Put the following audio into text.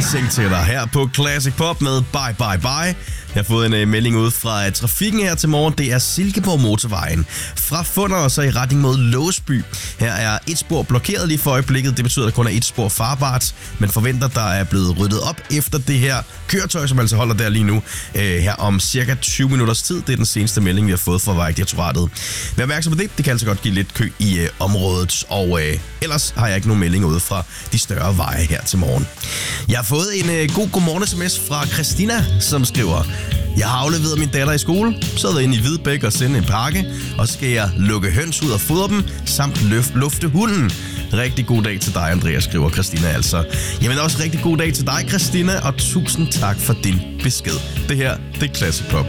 Rising til dig her på Classic Pop med Bye Bye Bye. Jeg har fået en melding ud fra trafikken her til morgen. Det er Silkeborg Motorvejen fra Funder og så i retning mod Låsby. Her er et spor blokeret lige for øjeblikket. Det betyder, at der kun er et spor farbart, men forventer, der er blevet ryddet op efter det her køretøj, som altså holder der lige nu. Her om cirka 20 minutters tid. Det er den seneste melding, vi har fået fra Vejdirektoratet. Vær opmærksom på det. Det kan altså godt give lidt kø i området. Og ellers har jeg ikke nogen melding ude fra de større veje her til morgen. Jeg har fået en godmorgen-sms fra Christina, som skriver: Jeg har afleveret min datter i skole, så er jeg inde i Hvidbæk og sende en pakke, og så skal jeg lukke høns ud og fodre dem, samt lufte hunden. Rigtig god dag til dig, Andreas, skriver Christina altså. Jamen også rigtig god dag til dig, Christina, og tusind tak for din besked. Det her, det er Classic Pop.